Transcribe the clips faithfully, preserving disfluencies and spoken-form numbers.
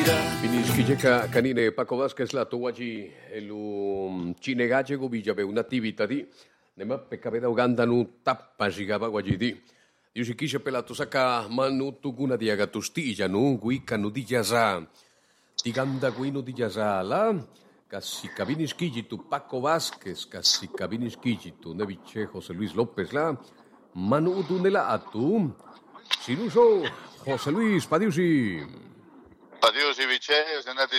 Finischica canine Paco Vázquez la tuaji elu chinegache go villabe una attività di nema pecaveda Uganda nu tappa gigaba guajidi yusi kisha pelato saka manu tuguna diaga tustija nu guika nu dijaza tiganda guino dijaza la casi cabinis tu Paco Vázquez casi cabinis tu neviche José Luis López la manu tunela atu sinuso José Luis Padiusi. Adiós y biche, senati.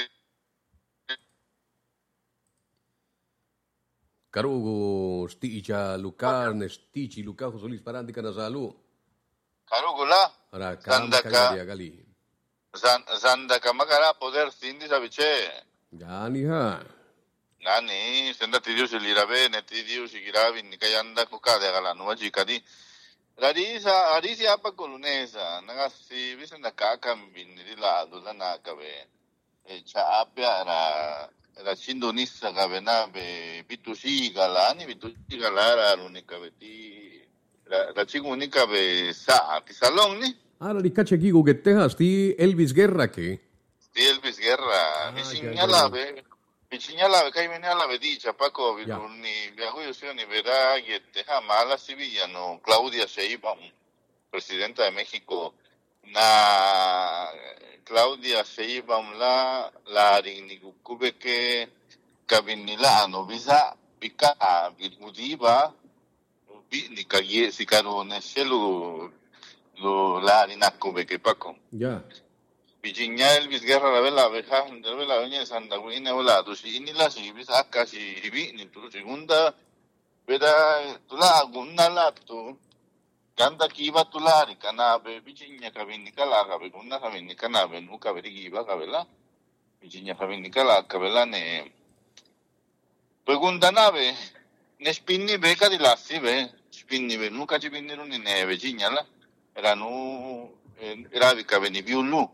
Carugo stija Lucar, nestici Lucar José Luis Parandi Canazalu. Carugo la. Ara Zandaka gali. Zandaka magara poder sindi sa biche. Gani ha. Gani, senati Dios lirabe, neti Dios girabi ni kayanda kukade gala nuwa jikadi. Larisa, Arisia apa colunesa, nagasi bisenda kaka biniri lado la nakabe. E cha apia ra ra sindonisa kabe na be bitusi galani bitusi galara unika beti ra ra chigunika be sa ti salón ni. Ara li cache gigo que tejas ti Elvis Guerra que. Ti Elvis Guerra, mi señala be mi señala be kai menala be dicha Paco ni viajo yo ni verá que teja mala sevillano Claudia Sheinbaum, presidenta de México. Na Claudia Sheinbaum la la rinigukube que kabinila no visa bika bimudiba bi ni kaye sikarone selu lo la rinakube que Paco. Ya. Virginia Elvis Guerra la vela abeja de vela doña Santa Guina vela tu si ni la si visa casi vi ni tu segunda vera tu la gunna la tu Ganda kiba tulari kanabe Virginia kabini kala kabe gunna kabini kanabe nu kabiri kiba kabela Virginia kabini kala kabela ne Pegunda nave ne spinni beka di lassi be spinni be nu kaci binniru ni ne Virginia la era nu era vi kabini viulu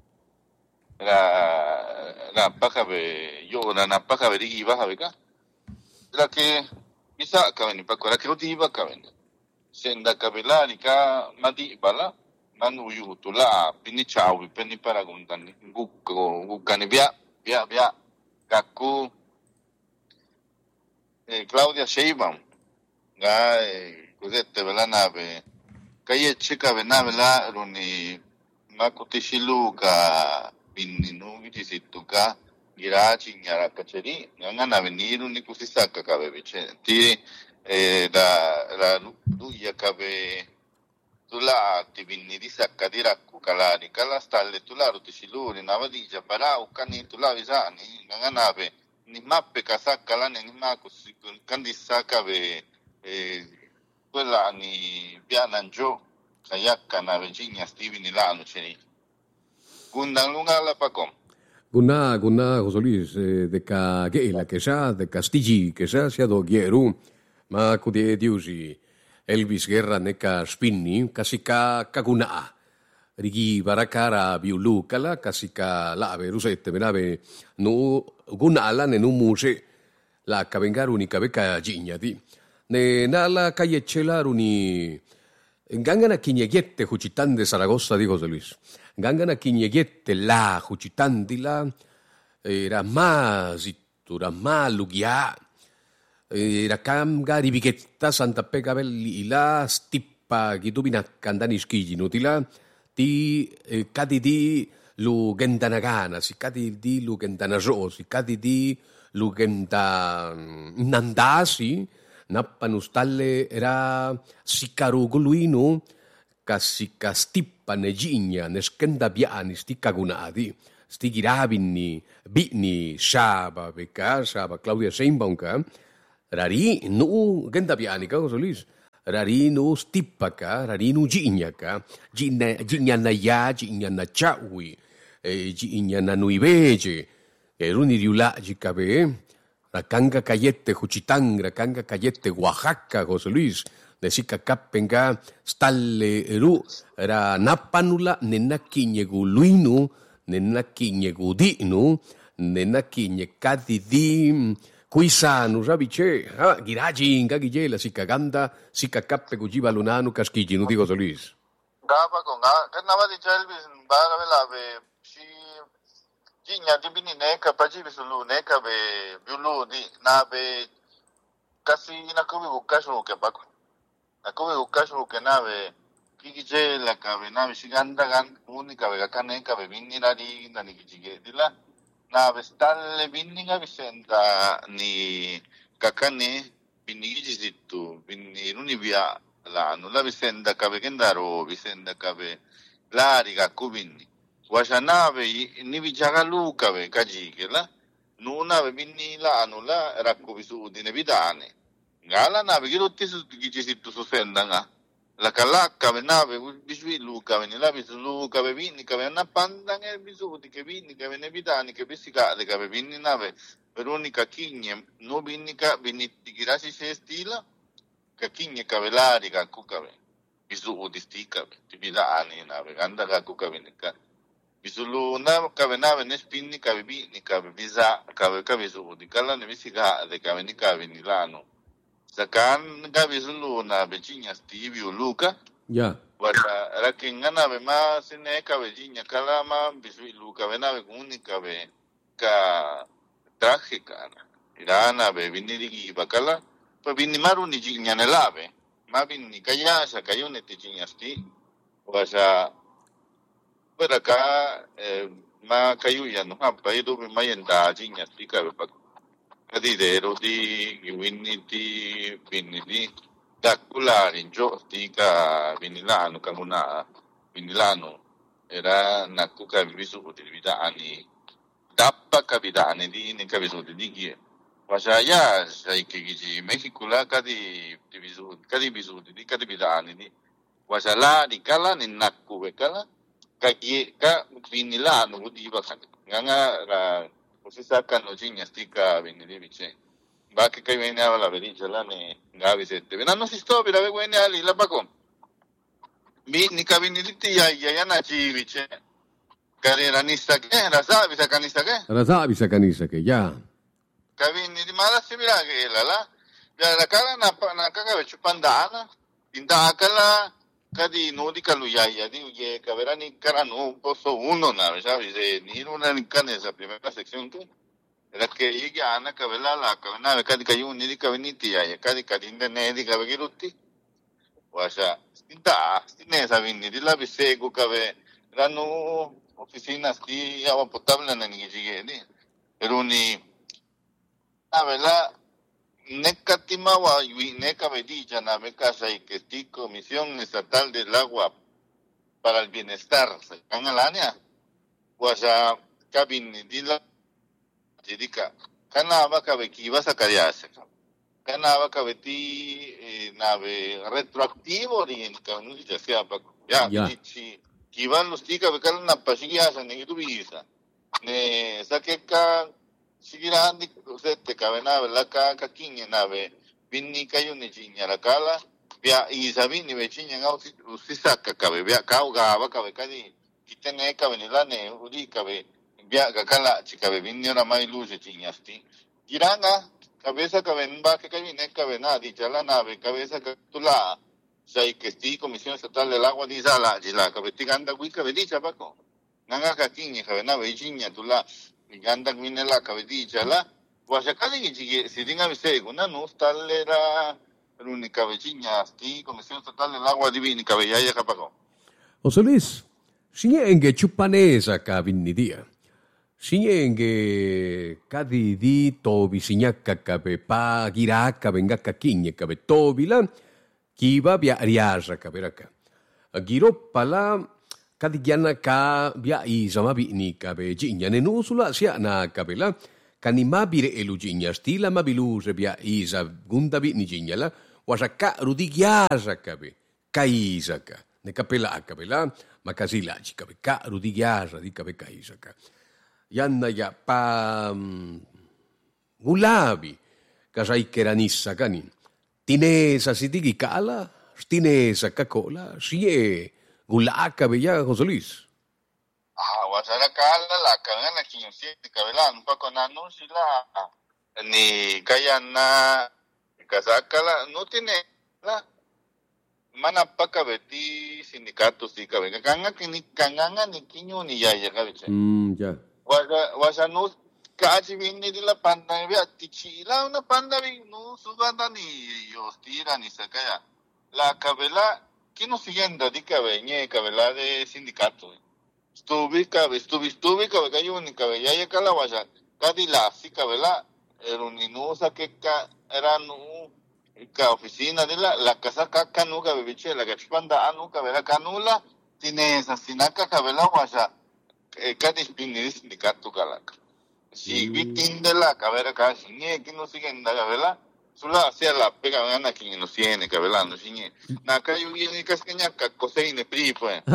era la pakabe yo na na pakabe di kiba kabeka era que bisa kabini pakora que udiba kabeni senda kabelani ka madi bala manu yutula pini chawi pini para guntani gukko gukkani bia bia bia kakku eh, Claudia Sheinbaum ga eh, cosette bela nave kaye chika bena bela runi makutishilu ka bininu gitisituka girachi nyara kacheri ngana veniru ni kusisaka kabebiche ti eh, la la luya kabe tula tibinni di sakadira kukalani kala stalle tula rutishilu ni navadija para ukani tula visani ngana be ni mappe kasakala ni makus kandisaka be eh, quella ni piananjo kayakka na Virginia Stevie ni lanu cheni gundan lunga la pakom. Guna, guna, José Luis, eh, de ca gela, que sa, de Castigi, que sa, sia do gieru, ma kudie diusi, Elvis Guerra neka spinni, kasika kaguna, rigi barakara biulu kala, kasika laave, rusette, menave, nu guna ala ne nu muse, la kavengaru ni kabeka gignadi, ne nala kayechela runi, Gangana Quiñeguete, Juchitán de Zaragoza, dijo José Luis. Gangana Quiñeguete, la Juchitán, era más, era más, lugia, era camga, ribiqueta, Santa Pegabel, y la stipa, Gitubina, Candanisquilli, nutila, ti, cadi di, lu gendanagana, si cadi di, lu gendanazo, si cadi di, lu gendanandasi, nappanustalle era sikaruguluinu kasika stippa negigna neskenda biani sti kagunadi sti girabini bini shaba beka shaba Claudia Sheinbaum ka rari nu genda biani ka José Luis rari nu stippa ka rari nu gigna ka gigna gigna na ya gigna na chawi e gigna na nuiveje e runi riula jikabe Rakanga Cayete, Juchitán, Rakanga Cayete, Oaxaca, José Luis, de Sica Capenga, Stalle Eru, era Napanula, Nena Quiñeguluinu, Nena Quiñegudinu, Nena Quiñecadidi, Cuisanu, Rabiche, Giraji, Ingagille, la Sica Ganda, Sica Cape, Gujiba Lunanu, Casquilli, no digo José Luis. Gaba con Gaba, ¿qué nada de Elvis? Vara, si Jinya di bini neka paji bisulu neka be bulu di na be kasi na kubi bukasu ke bako. Na kubi bukasu ke na be kikije la ka be na be siganda gan uni ka be kakane ka be bini na di na ni kijige dila na be stalle bini nga bisenda ni kakane bini gijitu bini nuni via la anu la bisenda ka be kendaro bisenda ka be la riga kubini. Wasanave ni bijaga luka be kajigela nuna be binila anula rakkubisu dine bidane ngala na be girutti su gijisitu su sendanga la kalakka be na be biswi luka be la bisu luka be binni ka be na pandange bisu di ke binni ka be ne bidani ke bisika de ka be binni na be veronica kinye no binni ka binni tigirasi se stila ka kinye ka be lari ka kuka be bisu di stika be bidani na be ganda ka kuka be ka bisulu na kabe na ne spinni kabe bi ni kabe visa kabe kabe su di kala ne bisiga de kabe ni kabe ni lano sakan kabe sulu na bejinya steve luka ya wala rakingana be ma sine kabe jinya kala ma bisu luka be na be kuni kabe ka traje kana irana be biniri gi bakala pa binni maru ni jinya ne lave ma binni kaya sa kayone te jinya sti wasa Pues acá, eh, ma kayuya no ha paido be mayenda jinya tika be pak. Kadi dero di giwini di binili dakula rinjo tika binilano kamuna binilano era nakuka bisu utilita ani dappa kabida ani di ne kabisu di gie. Wasaya sai kigi Mexico la kadi divisu kadi bisu di kadi bidani di wasala di kala ni nakku be kala kaki ka binila no di ba kan nganga la posisa kan no jinya stika binili biche ba que kai viene a la vericha la ne ngavi sette na no si sto per ave viene ali la bako mi ni ka binili ti ya ya na chi biche carrera nista que rasa bisa kanista que rasa bisa kanisa ke ya ka binili mala si mira que la la ya la cara na na ka be chupandana inda kala kadi nodi kalu ya ya di ye kabera ni karano poso uno na sabes de ni una ni kan esa primera sección que era que llegue ana kabela la kabena kadi kayu ni di kabiniti ya ya kadi kadinde ne di kabegirutti wasa tinta tine sabin ni di la bisego kabe rano oficinas di agua potable na ni llegue di pero ni abela Necatima wa Neca Bedilla Navecasa y que esti Comisión Estatal del Agua para el Bienestar, en Alania, Guasa Cabin Dila Jedica, Canava Cabeki vas a cariarse, Canava Cabeti nave retroactivo y en Canuja sea ya, si Kivan los tica becar una pasilla en el visa, ne saqueca. Sigira andi usete kabena la ka ka kinye nabe binni kayo ni jinya la kala bia isabini be chinya ngau usisa ka kabe bia kau ga ba kabe kadi kitene kabe ni lane udi kabe bia ga kala chikabe binni na mai luje chinya sti giranga cabeza kabe mba ke kabe ne kabe na di chala nabe cabeza ka tula sai que sti Comisión Estatal del Agua di sala jila kabe tiganda gui kabe di chapako nanga ka kinye kabe na be chinya tula ganda mine la cabedilla la guasacali que si tenga visego una no stallera l'unica vecina sti Comisión Estatal del Agua Divina cabellaya capaco José Luis siñenge chupanesa ka vinnidia siñenge kadi di tobi siñaka kabe pa giraka venga ka kinye kabe tobila kiba bia riasa kaberaka giro pala kadi giana ka bia i sama bi ni ka be jinya ne nusula sia na ka bela kani mabire elu jinya stila mabilu se bia i sa gunda bi ni jinya la wasa ka rudi giasa ka be kaisa ka ne kapela ka bela makasila ji ka be ka rudi giasa di ka be kaisa ka yanna ya pa gulabi ka sai keranissa kani tinesa sitigi kala tinesa ka kola sie Gulaka bella José Luis. Ah, wasara kala la kangana kinsi kabela pa konano sila ni kayana kasakala no tiene la mana pa kabeti sindicato si kabega kanga kini kanganga ni kinyo ni ya ya kabeche. Mm, ya. Wasa wasa no kachi vinni di la panda vi atticila una panda vi no subanda ni yostira ni sakaya. La cabela que no siguiendo di cabeñe cabela de sindicato. Stubi cabe stubi stubi cabe cayo ni cabella ya cala wasa. Cadi la si cabela era un inusa que ca era no ca oficina de la la casa caca no cabe biche la gachpanda anu cabela canula tiene esa sinaca cabela wasa. Cadi spinni di sindicato calaka. Si vitin de la cabera casi ni que no siguiendo cabela sulla sia la pega una che non siene cavelando signe na caio viene cascagna cosine pripo eh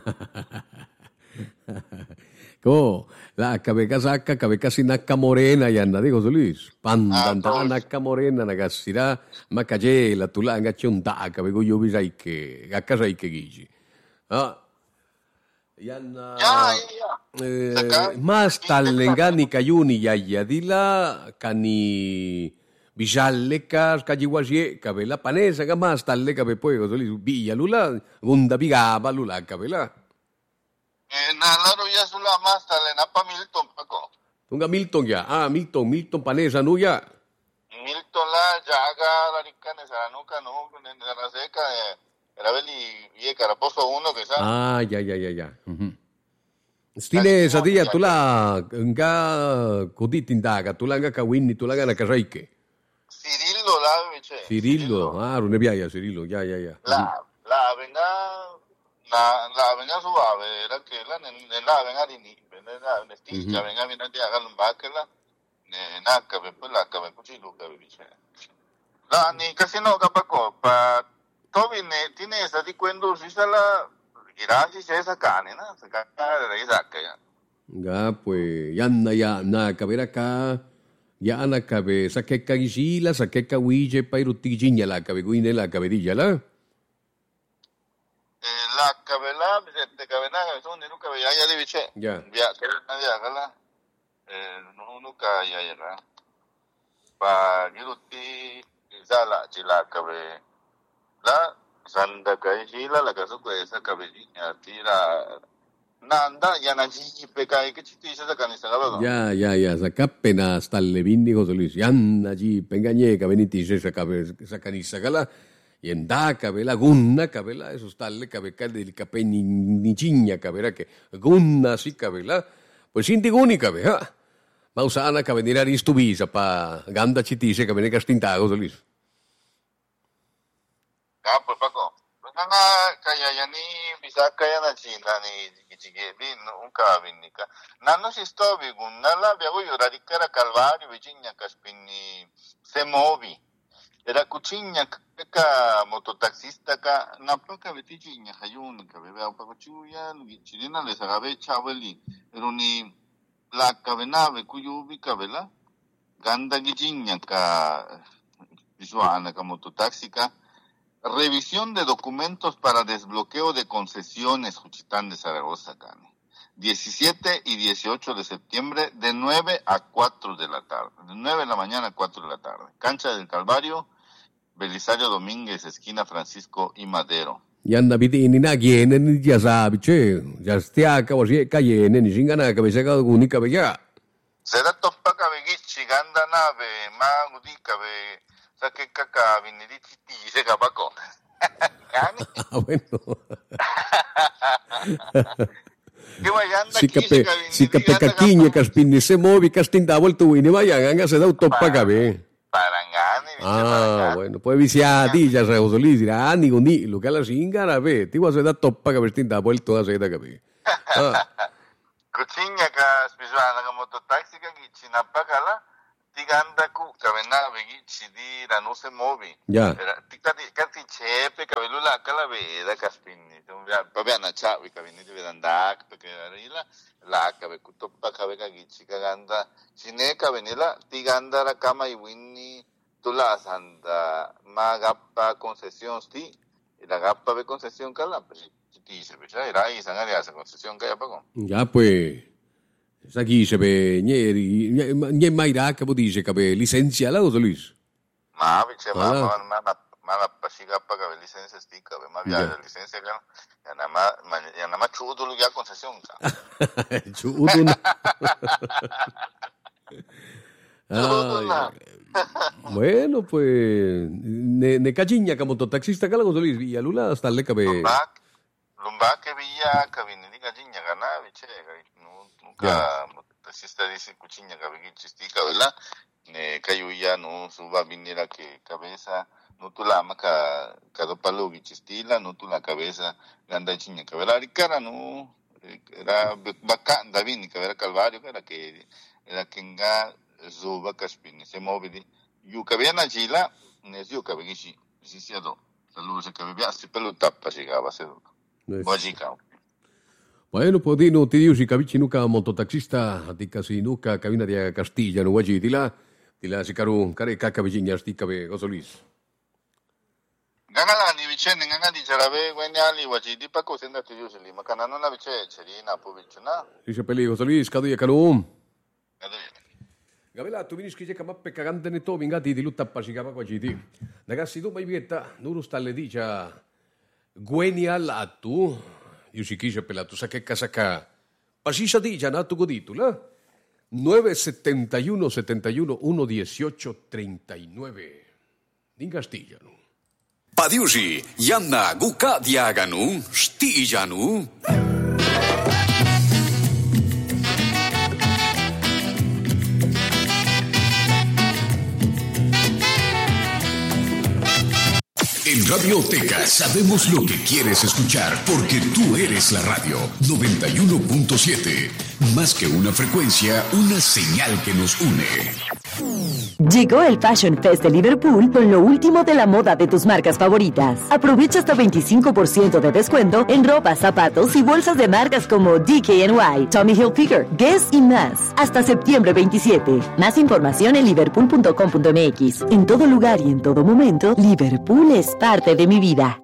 Ko la cabeza saca cabeza sinaka morena ya anda digo Luis pandanta naka morena nagasira makaje la tulanga chunta cabego yo bisai que gakasa ike giji ah yanna ya ya mas talengani kayuni ya yadila kani Bishallekas, Kajiwasie, Cabela, Panesa, Gamas, Talle, Capepuego, Villa Lula, Gunda Bigaba, Lula, Cabela. Eh, Nalaro ya sula más tale, Napa Milton, Paco. Tunga Milton ya, ah, Milton, Milton, Panesa, no ya. Milton la, Yaga, la Ricane, Saranuca, no, en la seca, era Beli, y Caraposo uno, que sabe. Ah, ya, ya, ya, ya. Stine, Sadia, tú la, nga, Kuditindaga, tú la, nga, Kawini, tú la, gana, Carraike. Cirillo la vice. Cirillo, ah, non è via, Cirillo, ya, ya, ya. La, la venga, la, la venga suave, era che la, la venga di ni, la, nestica, venga, viene di agare un bacchela, ne, nacca, per poi l'acca, per poi Luca, vice. La, ni casino, capaco, pa, tovi ne, tiene sta di quando si sta la, girasi c'è esa cane, no? Se cacca, la isacca, ya. Ya, pues, ya, na, ya, na, caber acá. Ya ana cabe, saque caguisila, saque cahuille, pairutilliña la cabe, guine la cabedilla la. La cabela, de cabena, son de nunca veía ya de biche. Ya. Ya, que nadie haga eh, no nunca ya ya la. Pa, yuruti, sala, chila cabe. La, sanda caguisila, la caso que esa cabellina, tira. Nanda, ya naji pekai que chiti se sacan esa gaba. Ya, ya, ya, saca pena hasta el levin José Luis. Ya naji pengañe cabeniti se saca sacan esa gala. Y en da cabela gunna cabela eso está le cabeca del cape ni ni chiña cabera que gunna sí cabela. Pues sin diguni cabea. Mausana cabenira ristubisa pa ganda chiti se cabene castinta José Luis. Ah, pues Paco. Nga kaya yani bisa kaya na China ni jige di nunca vinica. Nano si sto vigun nala biago yo radicare Calvario vicina caspini se movi. Era cucina ka mototaxista ka na poca veticina hayun ka bebea pa chuya chilena les agabe chaveli. Pero ni la cabenave kuyubi kabela ganda gijinha ka visuana ka mototaxika. Revisión de documentos para desbloqueo de concesiones Juchitán de Zaragoza, Cane. diecisiete y dieciocho de septiembre de nueve a cuatro de la tarde. De nueve de la mañana a cuatro de la tarde. Cancha del Calvario, Belisario Domínguez, esquina Francisco y Madero. Yan nabiti ini na giene ni ya sabi che. Ya stia ka wasi ka yene ni singana ka besa ka guni ka beya. Será topa ka begichi ganda nave ma gudi ka be saque caca viniditi se capaco. Ah, bueno. Si cape si cape caquiña caspini se movi castinda vuelto wini vaya ganga se da un topa cabe. Parangani. Ah, bueno, pues viciati ya se José dirá ni guni lo que la singara ve, ti va se da topa cabe castinda vuelto a se da cabe. Ah. Cucina ka spisuana ka mototaxi ka chinapa kala tiganda ku kabena begi chidi la no se movi. Ya. Tikati kati chepe kabelula kala veda kaspini. Pabe na chavi kabini de vedandak pe la la kabe kutopa kabe ka gichi kaganda chine kabenila tiganda la kama y winni tula sanda magappa concesión sti la gappa be concesión kala pues dice pues era ahí sangare esa concesión que ya pagó. Ya pues sa chi se pe nieri nie mai da che dice che licenzia la José Luis. Ma vice ma ma mala pasigapa ka licencia stica, be ma via licencia ka. Ya nada más ya nada más chudo lo ya concesión. Chudo. Ah, bueno, pues ne ne kajinya ka mototaxista kala José Luis Villalula hasta le cabe. Lumbak, lumbak que villa ka vinidi kajinya kana biche nunca mototaxista dice kuchinya ka bigi chistica, ¿verdad? Ne kayuya no suba vinera que cabeza no tu la maca cada palo chistila no tu la cabeza ganda chinya que verdad cara no era bacán David que era calvario era que era kenga zuba kaspini se movidi yu kabena chila ne yu kabegi si si ado saludos se kabia si pelo tappa llegaba se bojica. Bueno, pues dino ti diu si cavici nuca mototaxista atika si nuca cabina de Castilla no waji dila dila si karu kare kaka vijinya stika be José Luis. Gangala ni biche nganga di jarabe gwenyali waji di pa ko senda ti diu sili makana no na biche cherina po bichuna. Si se peli José Luis kadu ya kanu. Kadu ya. Gavela, tu vinischi che mappe cagante ne to vingati di lutta appasicava qua giti. Ragazzi, tu mai vieta, nuru stalle dicia Guenia latu, io si chiese per la tu sa che casaca. Pasisa dicia na tu goditula. nueve setenta y uno setenta y uno uno dieciocho treinta y nueve. Din Castillanu. Padiusi, Yanna Guka Diaganu, Stijanu. En Radioteca sabemos lo que quieres escuchar porque tú eres la radio noventa y uno punto siete. Más que una frecuencia, una señal que nos une. Llegó el Fashion Fest de Liverpool con lo último de la moda de tus marcas favoritas. Aprovecha hasta veinticinco por ciento de descuento en ropa, zapatos y bolsas de marcas como D K N Y, Tommy Hilfiger, Guess y más. Hasta septiembre veintisiete. Más información en liverpool punto com punto m x. En todo lugar y en todo momento, Liverpool es parte de mi vida.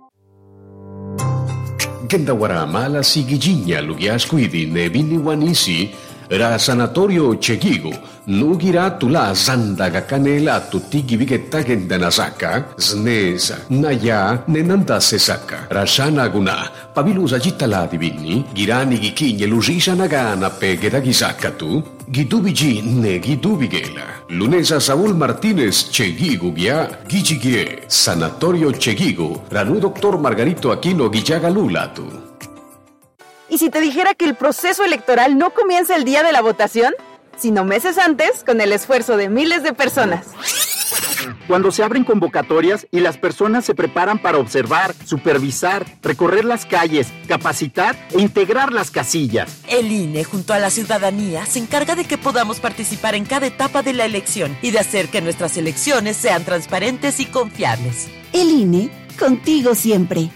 Gendawara mala sigijinya lugiasquidi ne biniwanisi ra sanatorio chegigo nugira tula zandaga canela tutti vigetta gendanasaka snesa naya nenanda sesaka rashana guna pabilusa gittala divini girani gikinye lusisa nagana pegeda gisaka tu gidubigi ne gidubigela lunesa Saúl Martínez chegigo gia gichigie sanatorio chegigo ranu doctor Margarito Aquino Guillaga Lula tu. ¿Y si te dijera que el proceso electoral no comienza el día de la votación, sino meses antes con el esfuerzo de miles de personas? Cuando se abren convocatorias y las personas se preparan para observar, supervisar, recorrer las calles, capacitar e integrar las casillas. El I N E, junto a la ciudadanía, se encarga de que podamos participar en cada etapa de la elección y de hacer que nuestras elecciones sean transparentes y confiables. El I N E, contigo siempre.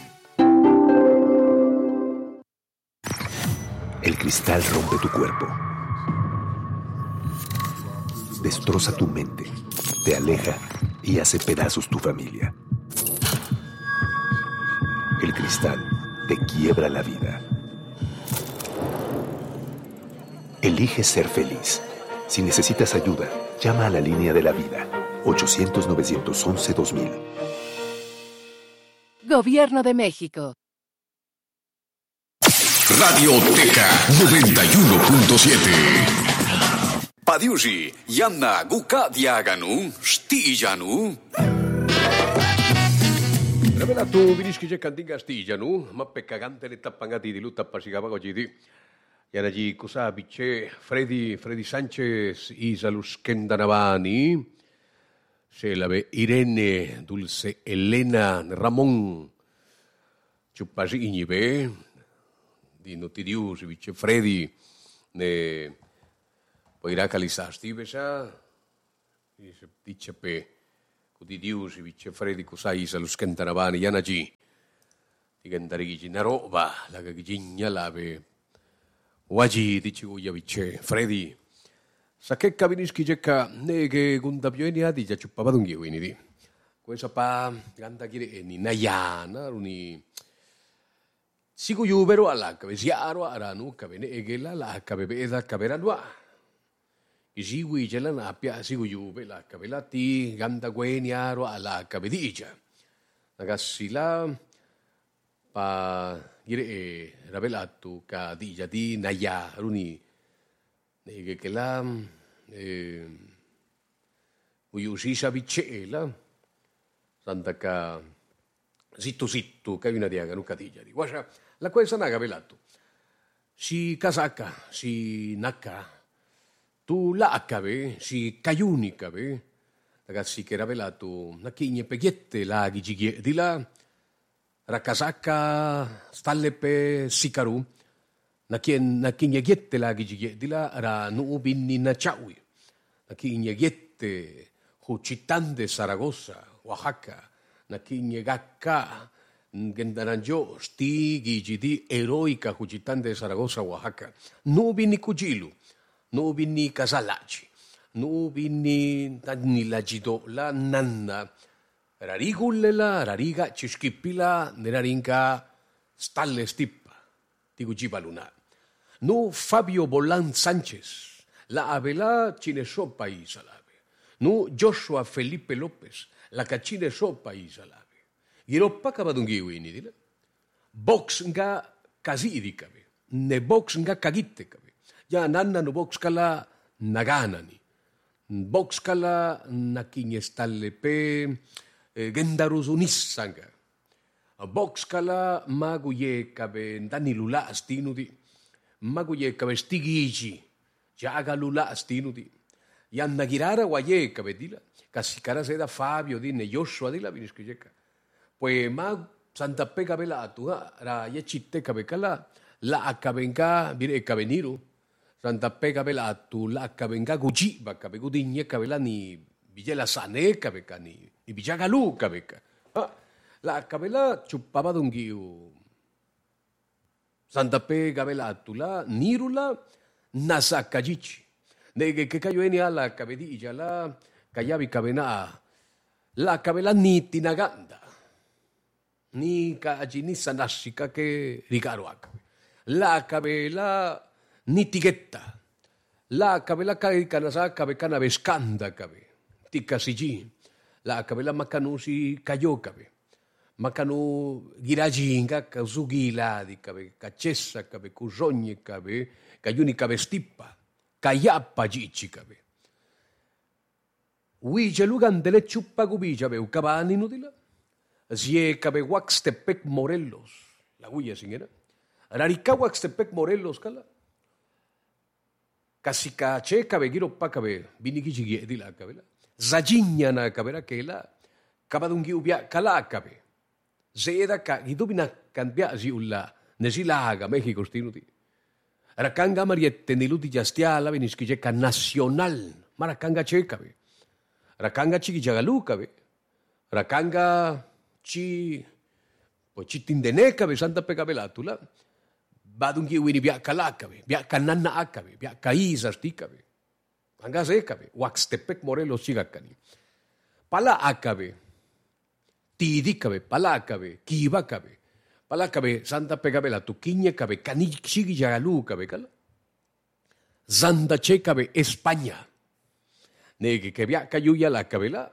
El cristal rompe tu cuerpo, destroza tu mente, te aleja y hace pedazos tu familia. El cristal te quiebra la vida. Elige ser feliz. Si necesitas ayuda, llama a la línea de la vida, ochocientos nueve once dos mil. Gobierno de México. Radioteca noventa y uno punto siete. Padiusi, Yanna Guka Diaganu, Stijanu. Revela tu vinischi che cantin Castillanu, ma peccagante le tappangati di lutta passigava oggi di. Era allí cosa bice Freddy Freddy Sánchez Isalus Kendanavani. Se la ve Irene Dulce Elena Ramón Chupasigni be. Di notidius vice Freddy ne poirà calisasti besa e se dice pe codidius vice Freddy cosai sa los cantaravani yanaji digandari gina roba la gigna lave waji dici uya vice Freddy sa che cavinischi jekka ne che gunda pieni adi già chuppava dungi wini di questa pa ganda gire ni nayana runi sigo yubero ala cabesiaro aranu cabene egela la cabebeda caberanua isiwi jela napia sigo yube la cabelati ganda gueniaro ala cabedija nagasila pa gire e rabelatu ka di jadi naya runi nege kelam eh uyusisa bicela santa ka zitto zitto che una diaga nuca di jadi guarda la cosa naga velato si casacca si nacca tu la accabe si caiuni cabe ragazzi che era velato na chigne peghiette la gigi di là rakasaka stallepe sikaru na kien na kinyegette la gigi di là ra nu binni na chawi na kinyegette Juchitán de Zaragoza Oaxaca na kinyegaka gendaranjo sti gigi eroica Juchitán de Zaragoza Oaxaca nu binni kujilu nu binni casalaci nu binni ni la gido la nanna rarigullela rariga cischipila nerarinca stalle stippa tigujiba luna nu Fabio Bolán Sánchez la avela cineso país alabe nu Joshua Felipe López la cacineso país alabe giroppa kabadungiwini dile box nga kazidikabe ne box nga kagitte kabe ya nanna no box kala naganani box kala nakinyestalle pe eh, gendarus unissanga box kala maguye kabe ndani lula astinudi maguye kabe stigiji jaga lula astinudi yanna girara waye kabe dila kasikara seda Fabio dine Joshua dila viniskijeka pues ma Santa Pe kabe la atuga ra ye chitte kabe kala la akabenga bire kabeniru Santa Pe kabe la atu la akabenga guji ba kabe gudinye kabe la ni Villela Sané kabe kani ni Villagalu kabe ka la kabela chupaba dungiu Santa Pe kabe la atu la nirula nasakajichi nege que kayo eni ala kabedi la kayabi kabena la kabela ni tinaganda ni ka ajini sanashika ke rigaro akabe la kabela ni tiguetta la kabela kai kanasa kabe kana beskanda kabe tikasiji la kabela makanusi kayo kabe makanu girajinga kazugila di kabe kachessa kabe kuzonye kabe kayuni kabe stippa kayapa jichi kabe Uije lugan dele chupa gubija be ukabani nudila zie kabe Huaxtepec Morelos la huya singera rarika Huaxtepec Morelos kala kasika che kabe giro pa kabe binigi jigi dila kabela zajinya na kabera kela kabadungi ubia kala kabe zeda ka gidubina kambia ziulla nesilaga México stinuti rakanga mariette niluti jastiala viniskijeka nacional marakanga che kabe rakanga chi jagalu kabe rakanga chi po chitindene kabe Santa Pe kabe latula badungi wini bia kala kabe bia kanana akabe bia kaisa stikabe anga se kabe Huaxtepec Morelos chigakani pala akabe tidi kabe pala akabe kiba kabe pala kabe Santa Pe kabe latu kiñe kabe kani chigi jagalu kabe kala zanda che kabe España nege que via cayuya la cabela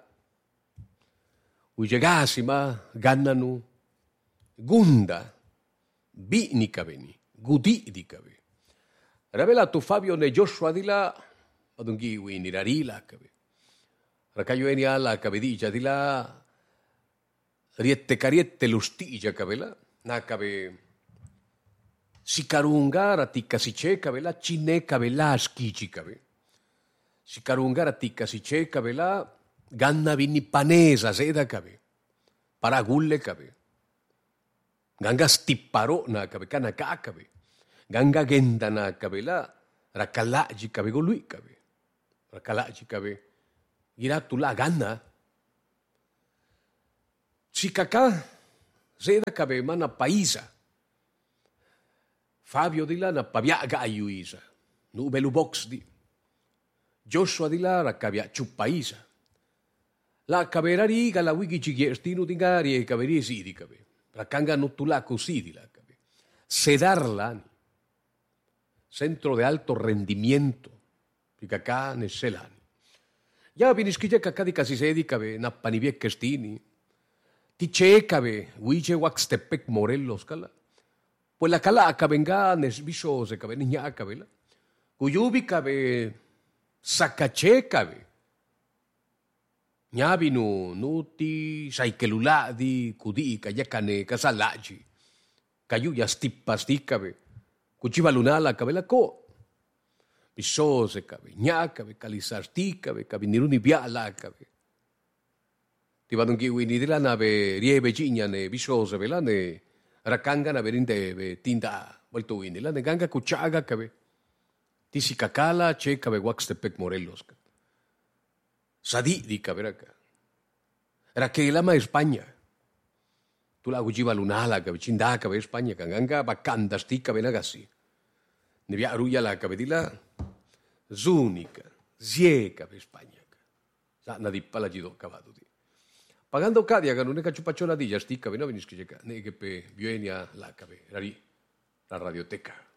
uyegasima gananu gunda bini kabeni gudi di kabe revela tu Fabio ne Joshua dila adungi wini rarila kabe rakayo enia la kabedilla dila riette cariette lustilla kabela na kabe sikarunga ratika siche kabela chine kabela skichi kabe Sikarungara tika si che kabela ganna vini panesa seda kabe paragulle kabe ganga stipparo na kabe kana ka kabe ganga genda na kabela rakalaji kabe golui kabe rakalaji kabe gira tula ganna sikaka seda kabe mana paisa Fabio dila na paviaga ayuisa nu belu box di Joshua dila rakabia chupaisa la kaberari gala wigi chigestinu dingari e kaberi sidi kabe rakanga nutula kusidi la kabe sedarla centro de alto rendimiento pikaka ne selani ya biniskije kakadi kasi sedi kabe na panibie kestini Tichecabe, huiche Huaxtepec, Morelos, cala. Pues la cala acabenga nesbicho se cabe niña acabela. Cuyubi cabe sacache cabe. Ñabinu, nuti, saikeluladi, kudi, kayakane, kasalaji. Cayuyas tipas ticabe. Cuchibalunala cabela ko. Bicho se cabe, ñacabe, calizarti cabe, cabiniruni biala cabe. Tibadungi wini dila nave riebe giña ne bicho se velane. Rakanga na berinde be tinda vuelto wini la neganga cuchaga cabe. Tisicacala, che cabe Huaxtepec, Morelos. Sadi di caberaca. Raquelama España. Tu la gujiba lunala cabe chinda cabe España canganga bacandas ti cabe nagasi. Nevia aruya la cabedila zúnica, zie cabe España. Sa nadippa la gido cavado di. Pagando cadia che non è caciupacciola di sti cabe no venisci che ne che pe vienia la cabe. Era lì la radioteca.